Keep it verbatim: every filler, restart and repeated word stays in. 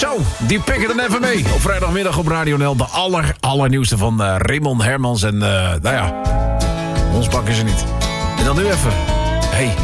Zo, die pikken er even mee. Op vrijdagmiddag op Radio N L de aller, allernieuwste van uh, Raymond Hermans. En uh, nou ja, ons pakken ze niet. En dan nu even. Hey.